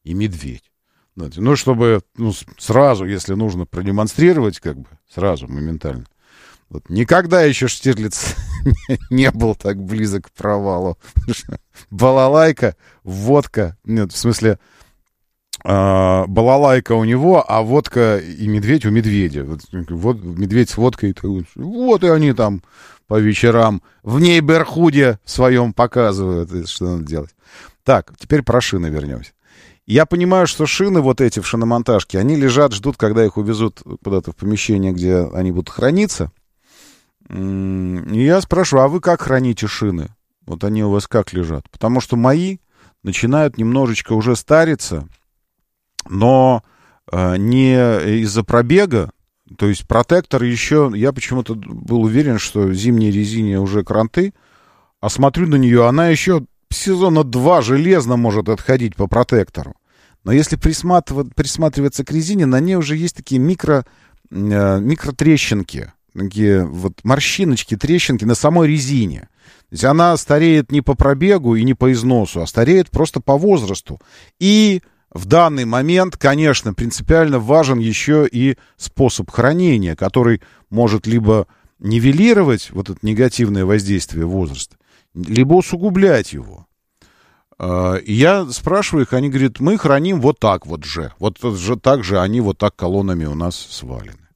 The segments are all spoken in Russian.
и медведь. Ну, чтобы сразу, если нужно продемонстрировать, как бы, сразу, моментально. Вот. Никогда еще Штирлиц не был так близок к провалу. Балалайка, водка, нет, в смысле, балалайка у него, а водка и медведь у медведя. Вот медведь с водкой, вот и они там по вечерам в нейберхуде своем показывают, что надо делать. Так, теперь про шины вернемся. Я понимаю, что шины вот эти в шиномонтажке, они лежат, ждут, когда их увезут куда-то в помещение, где они будут храниться. И я спрашиваю, а вы как храните шины? Вот они у вас как лежат? Потому что мои начинают немножечко уже стариться, но не из-за пробега. То есть протектор еще... Я почему-то был уверен, что зимней резине уже кранты, а смотрю на нее, она еще сезона 2 железно может отходить по протектору. Но если присматриваться к резине, на ней уже есть такие микротрещинки, такие вот морщиночки, трещинки на самой резине. То есть она стареет не по пробегу и не по износу, а стареет просто по возрасту. И в данный момент, конечно, принципиально важен еще и способ хранения, который может либо нивелировать вот это негативное воздействие возраста, либо усугублять его. И я спрашиваю их, они говорят, мы храним вот так вот же. Вот же так же они вот так колоннами у нас свалены.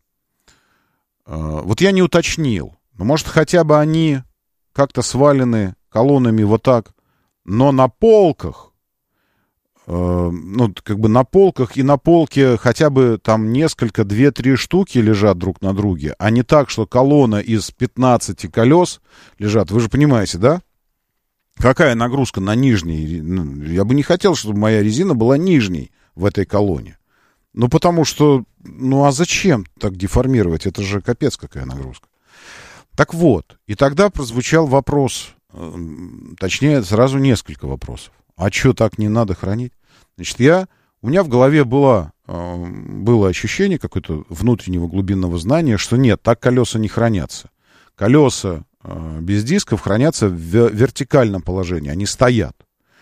Вот я не уточнил. Но может хотя бы они как-то свалены колоннами вот так, но на полках, ну, как бы на полках и на полке хотя бы там несколько, 2-3 штуки лежат друг на друге, а не так, что колонна из 15 колес лежат. Вы же понимаете, да? Какая нагрузка на нижней? Я бы не хотел, чтобы моя резина была нижней в этой колонне. Ну, потому что, ну, а зачем так деформировать? Это же капец какая нагрузка. Так вот, и тогда прозвучал вопрос, точнее, сразу несколько вопросов. А что, так не надо хранить? Значит, у меня в голове было ощущение какое-то внутреннего глубинного знания, что нет, так колеса не хранятся. Колеса без дисков хранятся в вертикальном положении, они стоят.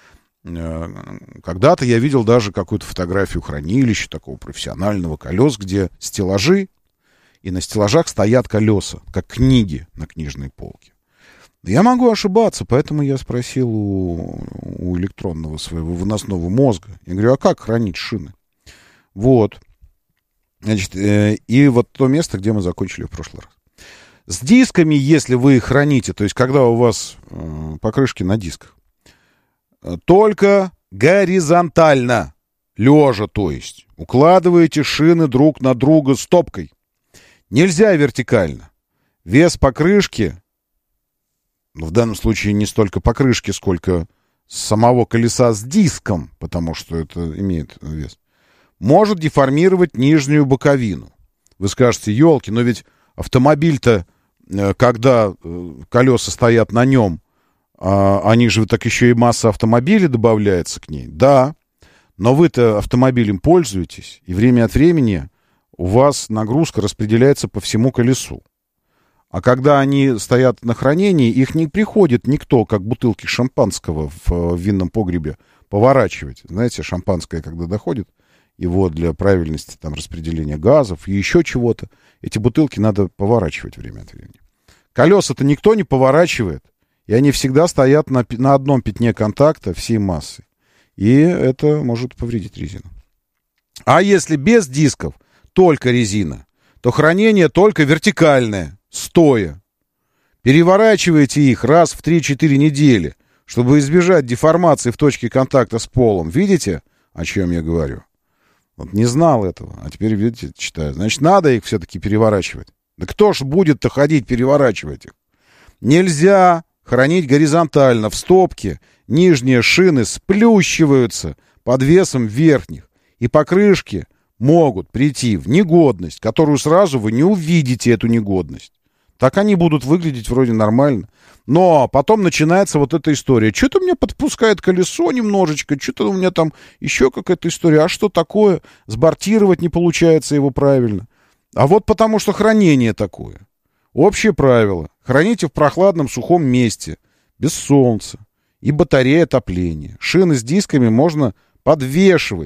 Когда-то я видел даже какую-то фотографию хранилища такого профессионального колес, где стеллажи, и на стеллажах стоят колеса, как книги на книжной полке. Я могу ошибаться, поэтому я спросил у электронного своего выносного мозга. Я говорю, а как хранить шины? Вот. Значит, и вот то место, где мы закончили в прошлый раз. С дисками, если вы их храните, то есть когда у вас покрышки на дисках, только горизонтально, лежа, то есть, укладываете шины друг на друга стопкой. Нельзя вертикально. Вес покрышки, в данном случае не столько покрышки, сколько самого колеса с диском, потому что это имеет вес, может деформировать нижнюю боковину. Вы скажете, елки, но ведь автомобиль-то, когда колеса стоят на нем, они же так еще и масса автомобиля добавляется к ней. Да, но вы-то автомобилем пользуетесь, и время от времени у вас нагрузка распределяется по всему колесу. А когда они стоят на хранении, их не приходит никто, как бутылки шампанского в винном погребе, поворачивать. Знаете, шампанское, когда доходит, его для правильности там, распределения газов и еще чего-то, эти бутылки надо поворачивать время от времени. Колеса-то никто не поворачивает, и они всегда стоят на одном пятне контакта всей массы. И это может повредить резину. А если без дисков, только резина, то хранение только вертикальное, стоя. Переворачивайте их раз в 3-4 недели, чтобы избежать деформации в точке контакта с полом. Видите, о чем я говорю? Вот не знал этого, а теперь, видите, читаю. Значит, надо их все-таки переворачивать. Да кто ж будет-то ходить переворачивать их? Нельзя хранить горизонтально. В стопке нижние шины сплющиваются под весом верхних. И покрышки могут прийти в негодность, которую сразу вы не увидите, эту негодность. Так они будут выглядеть вроде нормально. Но потом начинается вот эта история. Что-то мне подпускает колесо немножечко, что-то у меня там еще какая-то история. А что такое? Сбортировать не получается его правильно. А вот потому что хранение такое. Общее правило. Храните в прохладном сухом месте, без солнца. И батарея отопления. Шины с дисками можно подвешивать